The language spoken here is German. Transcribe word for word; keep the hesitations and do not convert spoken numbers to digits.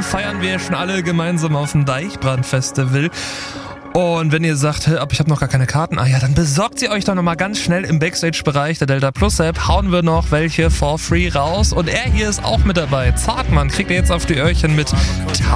feiern wir schon alle gemeinsam auf dem Deichbrand-Festival. Und wenn ihr sagt, aber ich habe noch gar keine Karten, ah ja, dann besorgt sie euch doch nochmal ganz schnell im Backstage-Bereich der Delta Plus App. Hauen wir noch welche for free raus. Und er hier ist auch mit dabei. Zartmann kriegt ihr jetzt auf die Öhrchen mit